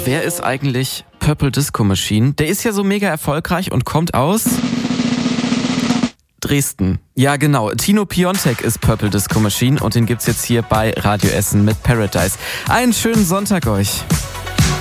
wer ist eigentlich Purple Disco Machine? Der ist ja so mega erfolgreich und kommt aus Dresden. Ja, genau. Tino Piontek ist Purple Disco Machine und den gibt's jetzt hier bei Radio Essen mit Paradise. Einen schönen Sonntag euch.